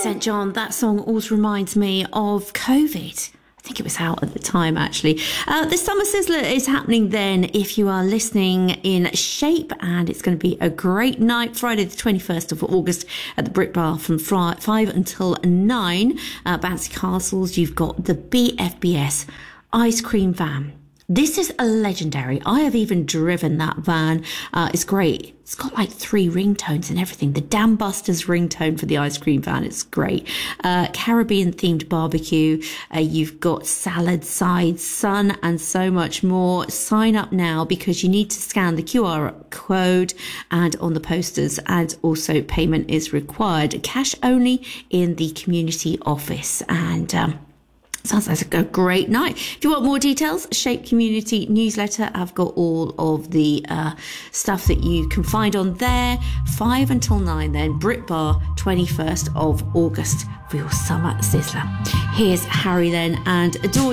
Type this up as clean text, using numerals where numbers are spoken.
St. John, that song always reminds me of COVID. I think it was out at the time, actually. The Summer Sizzler is happening then if you are listening in Shape, and it's going to be a great night, Friday the 21st of August at the Brick Bar from 5 until 9. Bouncy Castles, you've got the BFBS ice cream van. This is a legendary. I have even driven that van. It's great. It's got like 3 ringtones and everything. The Dam Busters ringtone for the ice cream van. It's great. Caribbean themed barbecue. You've got salad, sides, sun, and so much more. Sign up now because you need to scan the QR code and on the posters, and also payment is required. Cash only in the community office. And sounds like a great night. If you want more details, Shape Community Newsletter. I've got all of the stuff that you can find on there. 5 until 9 then. Brick Bar, 21st of August for your Summer Sizzler. Here's Harry then and Adore